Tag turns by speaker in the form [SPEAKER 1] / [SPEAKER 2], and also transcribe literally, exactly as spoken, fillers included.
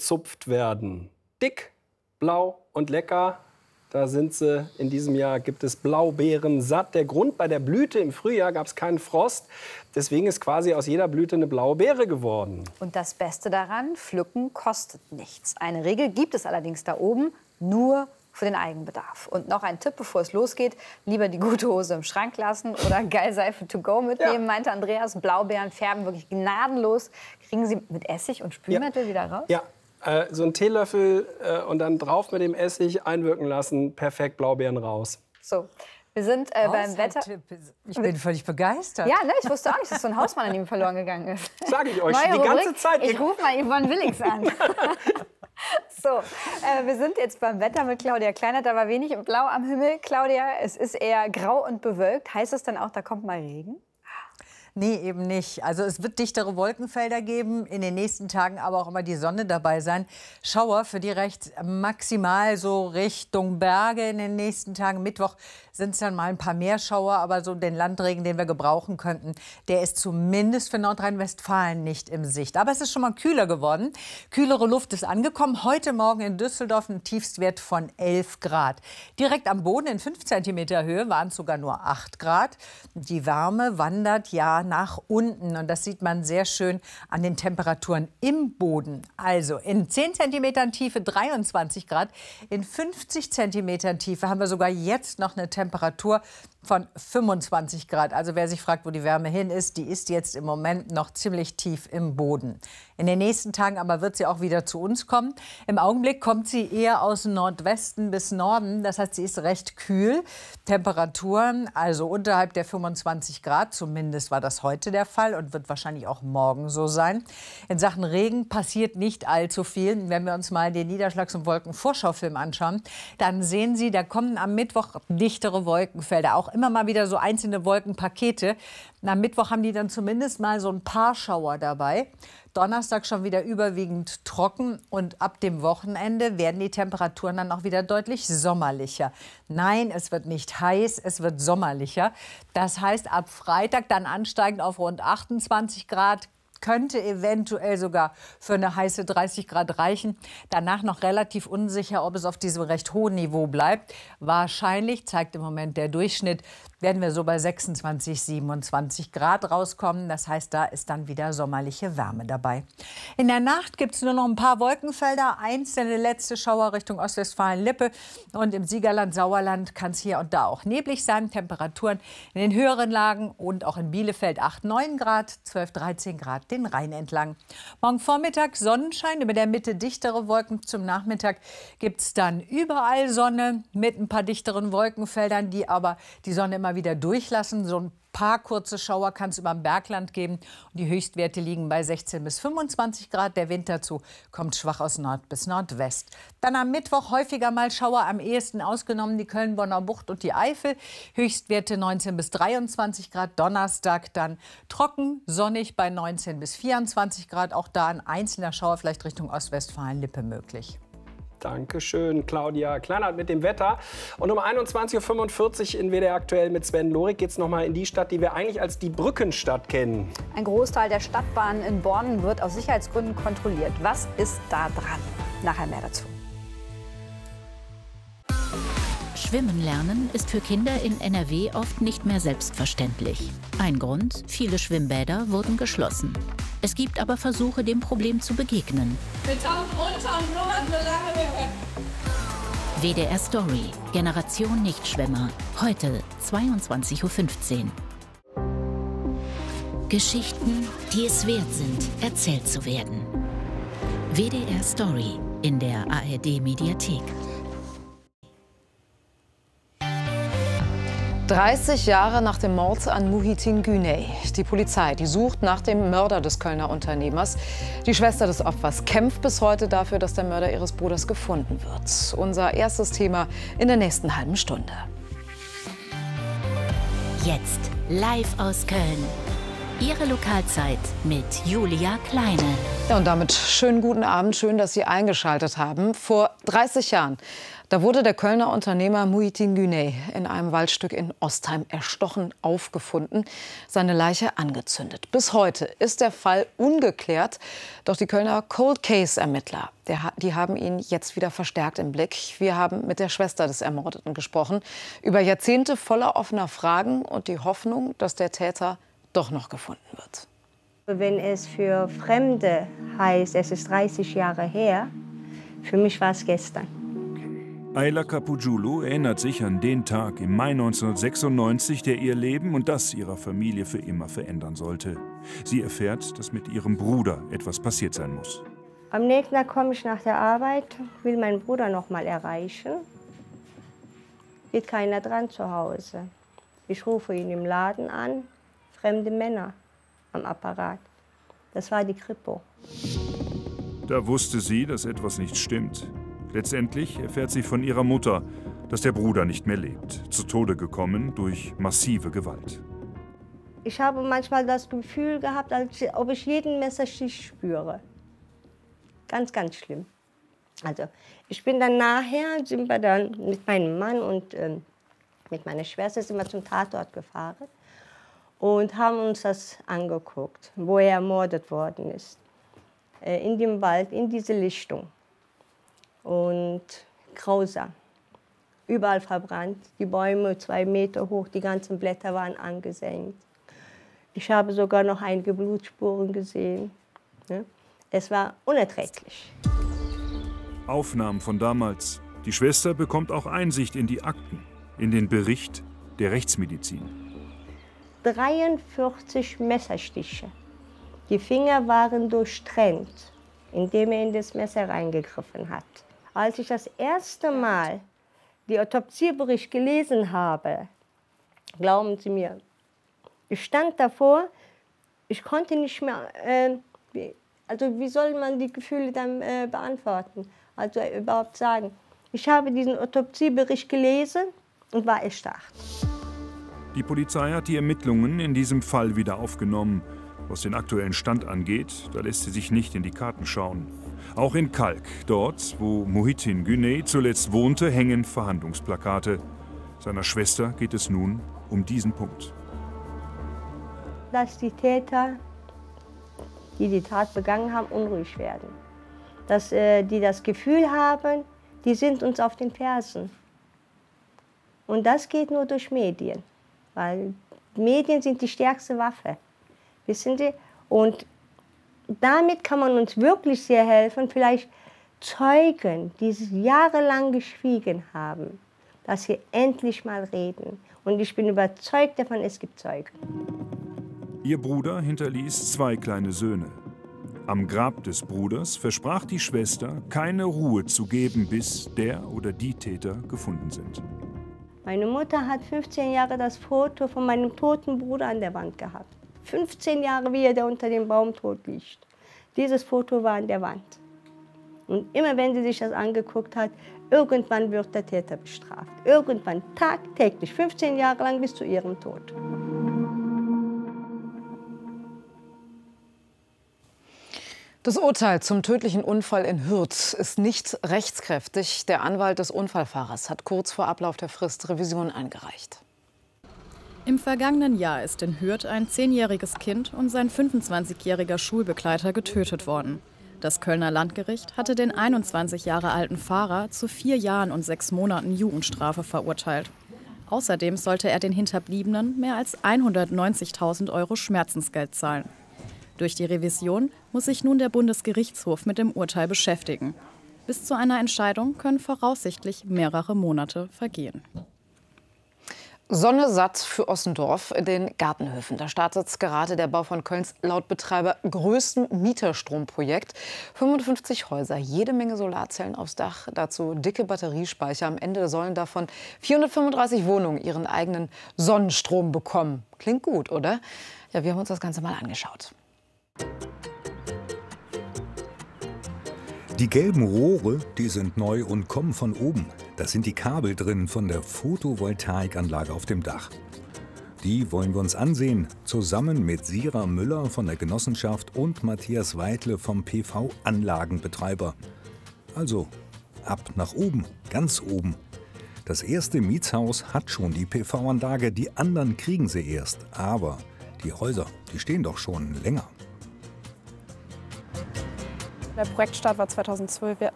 [SPEAKER 1] gezupft werden. Dick, blau und lecker. Da sind sie. In diesem Jahr gibt es Blaubeeren satt. Der Grund: bei der Blüte im Frühjahr gab es keinen Frost. Deswegen ist quasi aus jeder Blüte eine blaue Beere geworden.
[SPEAKER 2] Und das Beste daran: Pflücken kostet nichts. Eine Regel gibt es allerdings da oben: nur für den Eigenbedarf. Und noch ein Tipp, bevor es losgeht: lieber die gute Hose im Schrank lassen oder Geilseife to go mitnehmen, ja. meinte Andreas. Blaubeeren färben wirklich gnadenlos. Kriegen Sie mit Essig und Spülmittel ja. wieder raus?
[SPEAKER 1] Ja. Äh, so einen Teelöffel äh, und dann drauf mit dem Essig einwirken lassen. Perfekt, Blaubeeren raus.
[SPEAKER 2] So, wir sind äh, beim Wetter.
[SPEAKER 3] Ich bin völlig begeistert.
[SPEAKER 2] Ja, ne, ich wusste auch nicht, dass so ein Hausmann an ihm verloren gegangen ist.
[SPEAKER 1] Sag ich euch
[SPEAKER 2] Neue
[SPEAKER 1] die ganze
[SPEAKER 2] Rubrik.
[SPEAKER 1] Zeit.
[SPEAKER 2] Ich rufe mal Yvonne Willings an. So, äh, wir sind jetzt beim Wetter mit Claudia Kleinert. Da war wenig Blau am Himmel. Claudia, es ist eher grau und bewölkt. Heißt es dann auch, da kommt mal Regen?
[SPEAKER 3] Nee, eben nicht. Also es wird dichtere Wolkenfelder geben, in den nächsten Tagen aber auch immer die Sonne dabei sein. Schauer für die recht maximal so Richtung Berge in den nächsten Tagen. Mittwoch sind es dann mal ein paar mehr Schauer, aber so den Landregen, den wir gebrauchen könnten, der ist zumindest für Nordrhein-Westfalen nicht in Sicht. Aber es ist schon mal kühler geworden. Kühlere Luft ist angekommen. Heute Morgen in Düsseldorf ein Tiefstwert von elf Grad. Direkt am Boden in fünf Zentimeter Höhe waren es sogar nur acht Grad. Die Wärme wandert ja nach unten und das sieht man sehr schön an den Temperaturen im Boden. Also in zehn Zentimetern Tiefe dreiundzwanzig Grad, in fünfzig Zentimetern Tiefe haben wir sogar jetzt noch eine Temperatur von fünfundzwanzig Grad. Also wer sich fragt, wo die Wärme hin ist, die ist jetzt im Moment noch ziemlich tief im Boden. In den nächsten Tagen aber wird sie auch wieder zu uns kommen. Im Augenblick kommt sie eher aus Nordwesten bis Norden. Das heißt, sie ist recht kühl. Temperaturen also unterhalb der fünfundzwanzig Grad. Zumindest war das heute der Fall und wird wahrscheinlich auch morgen so sein. In Sachen Regen passiert nicht allzu viel. Wenn wir uns mal den Niederschlags- und Wolkenvorschaufilm anschauen, dann sehen Sie, da kommen am Mittwoch dichtere Wolkenfelder. Auch immer mal wieder so einzelne Wolkenpakete. Am Mittwoch haben die dann zumindest mal so ein paar Schauer dabei. Donnerstag schon wieder überwiegend trocken und ab dem Wochenende werden die Temperaturen dann auch wieder deutlich sommerlicher. Nein, es wird nicht heiß, es wird sommerlicher. Das heißt, ab Freitag dann ansteigend auf rund achtundzwanzig Grad. Könnte eventuell sogar für eine heiße dreißig Grad reichen. Danach noch relativ unsicher, ob es auf diesem recht hohen Niveau bleibt. Wahrscheinlich, zeigt im Moment der Durchschnitt, werden wir so bei sechsundzwanzig, siebenundzwanzig Grad rauskommen. Das heißt, da ist dann wieder sommerliche Wärme dabei. In der Nacht gibt es nur noch ein paar Wolkenfelder. Einzelne letzte Schauer Richtung Ostwestfalen-Lippe. Und im Siegerland, Sauerland kann es hier und da auch neblig sein. Temperaturen in den höheren Lagen und auch in Bielefeld acht, neun Grad, zwölf, dreizehn Grad den Rhein entlang. Morgen Vormittag Sonnenschein, über der Mitte dichtere Wolken. Zum Nachmittag gibt es dann überall Sonne mit ein paar dichteren Wolkenfeldern, die aber die Sonne immer wieder durchlassen. So ein paar kurze Schauer kann es über dem Bergland geben. Und die Höchstwerte liegen bei sechzehn bis fünfundzwanzig Grad. Der Wind dazu kommt schwach aus Nord bis Nordwest. Dann am Mittwoch häufiger mal Schauer, am ehesten ausgenommen die Köln-Bonner Bucht und die Eifel. Höchstwerte neunzehn bis dreiundzwanzig Grad. Donnerstag dann trocken, sonnig bei neunzehn bis vierundzwanzig Grad. Auch da ein einzelner Schauer vielleicht Richtung Ostwestfalen-Lippe möglich.
[SPEAKER 1] Dankeschön, Claudia Kleinert mit dem Wetter. Und um einundzwanzig Uhr fünfundvierzig in W D R aktuell mit Sven Lorik geht es noch mal in die Stadt, die wir eigentlich als die Brückenstadt kennen.
[SPEAKER 2] Ein Großteil der Stadtbahnen in Born wird aus Sicherheitsgründen kontrolliert. Was ist da dran? Nachher mehr dazu.
[SPEAKER 4] Schwimmen lernen ist für Kinder in N R W oft nicht mehr selbstverständlich. Ein Grund: viele Schwimmbäder wurden geschlossen. Es gibt aber Versuche, dem Problem zu begegnen.
[SPEAKER 5] Mit Tauchen runter und nur solange wir können.
[SPEAKER 4] W D R Story, Generation Nichtschwimmer, heute zweiundzwanzig Uhr fünfzehn. Geschichten, die es wert sind, erzählt zu werden. W D R Story in der A R D-Mediathek.
[SPEAKER 6] dreißig Jahre nach dem Mord an Muhittin Güney. Die Polizei, die sucht nach dem Mörder des Kölner Unternehmers. Die Schwester des Opfers kämpft bis heute dafür, dass der Mörder ihres Bruders gefunden wird. Unser erstes Thema in der nächsten halben Stunde.
[SPEAKER 4] Jetzt live aus Köln. Ihre Lokalzeit mit Julia Kleine.
[SPEAKER 6] Ja, und damit schönen guten Abend. Schön, dass Sie eingeschaltet haben. Vor dreißig Jahren, da wurde der Kölner Unternehmer Muhittin Güney in einem Waldstück in Ostheim erstochen aufgefunden, seine Leiche angezündet. Bis heute ist der Fall ungeklärt. Doch die Kölner Cold Case Ermittler, der, die haben ihn jetzt wieder verstärkt im Blick. Wir haben mit der Schwester des Ermordeten gesprochen über Jahrzehnte voller offener Fragen und die Hoffnung, dass der Täter doch noch gefunden wird.
[SPEAKER 7] Wenn es für Fremde heißt, es ist dreißig Jahre her, für mich war es gestern.
[SPEAKER 8] Ayla Kapujulu erinnert sich an den Tag im Mai neunzehnhundertsechsundneunzig, der ihr Leben und das ihrer Familie für immer verändern sollte. Sie erfährt, dass mit ihrem Bruder etwas passiert sein muss.
[SPEAKER 7] Am nächsten Tag komme ich nach der Arbeit, will meinen Bruder noch mal erreichen. Geht keiner dran zu Hause. Ich rufe ihn im Laden an, fremde Männer am Apparat. Das war die Kripo.
[SPEAKER 8] Da wusste sie, dass etwas nicht stimmt. Letztendlich erfährt sie von ihrer Mutter, dass der Bruder nicht mehr lebt, zu Tode gekommen durch massive Gewalt.
[SPEAKER 7] Ich habe manchmal das Gefühl gehabt, als ob ich jeden Messerstich spüre. Ganz, ganz schlimm. Also ich bin dann nachher, sind wir dann mit meinem Mann und ähm, mit meiner Schwester sind wir zum Tatort gefahren und haben uns das angeguckt, wo er ermordet worden ist. Äh, in dem Wald, in diese Lichtung. Und grausam. Überall verbrannt, die Bäume zwei Meter hoch, die ganzen Blätter waren angesenkt. Ich habe sogar noch einige Blutspuren gesehen. Es war unerträglich.
[SPEAKER 8] Aufnahmen von damals. Die Schwester bekommt auch Einsicht in die Akten, in den Bericht der Rechtsmedizin.
[SPEAKER 7] dreiundvierzig Messerstiche. Die Finger waren durchtrennt, indem er in das Messer reingegriffen hat. Als ich das erste Mal den Autopsiebericht gelesen habe, glauben Sie mir, ich stand davor, ich konnte nicht mehr, äh, wie, also wie soll man die Gefühle dann äh, beantworten, also überhaupt sagen. Ich habe diesen Autopsiebericht gelesen und war erstarrt.
[SPEAKER 8] Die Polizei hat die Ermittlungen in diesem Fall wieder aufgenommen. Was den aktuellen Stand angeht, da lässt sie sich nicht in die Karten schauen. Auch in Kalk, dort, wo Muhittin Güney zuletzt wohnte, hängen Verhandlungsplakate. Seiner Schwester geht es nun um diesen Punkt.
[SPEAKER 7] Dass die Täter, die die Tat begangen haben, unruhig werden. Dass äh, die das Gefühl haben, die sind uns auf den Fersen. Und das geht nur durch Medien, weil Medien sind die stärkste Waffe. Wissen Sie? Und damit kann man uns wirklich sehr helfen, vielleicht Zeugen, die jahrelang geschwiegen haben, dass sie endlich mal reden. Und ich bin überzeugt davon, es gibt Zeugen.
[SPEAKER 8] Ihr Bruder hinterließ zwei kleine Söhne. Am Grab des Bruders versprach die Schwester, keine Ruhe zu geben, bis der oder die Täter gefunden sind.
[SPEAKER 7] Meine Mutter hat fünfzehn Jahre das Foto von meinem toten Bruder an der Wand gehabt. fünfzehn Jahre, wie er da unter dem Baum tot liegt. Dieses Foto war an der Wand. Und immer wenn sie sich das angeguckt hat, irgendwann wird der Täter bestraft. Irgendwann, tagtäglich, fünfzehn Jahre lang bis zu ihrem Tod.
[SPEAKER 6] Das Urteil zum tödlichen Unfall in Hürth ist nicht rechtskräftig. Der Anwalt des Unfallfahrers hat kurz vor Ablauf der Frist Revision eingereicht.
[SPEAKER 9] Im vergangenen Jahr ist in Hürth ein zehnjähriges Kind und sein fünfundzwanzigjähriger Schulbegleiter getötet worden. Das Kölner Landgericht hatte den einundzwanzig Jahre alten Fahrer zu vier Jahren und sechs Monaten Jugendstrafe verurteilt. Außerdem sollte er den Hinterbliebenen mehr als hundertneunzigtausend Euro Schmerzensgeld zahlen. Durch die Revision muss sich nun der Bundesgerichtshof mit dem Urteil beschäftigen. Bis zu einer Entscheidung können voraussichtlich mehrere Monate vergehen.
[SPEAKER 6] Sonne satt für Ossendorf in den Gartenhöfen. Da startet gerade der Bau von Kölns laut Betreiber größten Mieterstromprojekt. fünfundfünfzig Häuser, jede Menge Solarzellen aufs Dach, dazu dicke Batteriespeicher. Am Ende sollen davon vierhundertfünfunddreißig Wohnungen ihren eigenen Sonnenstrom bekommen. Klingt gut, oder? Ja, wir haben uns das Ganze mal angeschaut.
[SPEAKER 10] Die gelben Rohre, die sind neu und kommen von oben. Da sind die Kabel drin von der Photovoltaikanlage auf dem Dach. Die wollen wir uns ansehen, zusammen mit Sira Müller von der Genossenschaft und Matthias Weidle vom P V-Anlagenbetreiber. Also ab nach oben, ganz oben. Das erste Mietshaus hat schon die P V-Anlage, die anderen kriegen sie erst. Aber die Häuser, die stehen doch schon länger.
[SPEAKER 11] Der Projektstart war zweitausendzwölf. Wir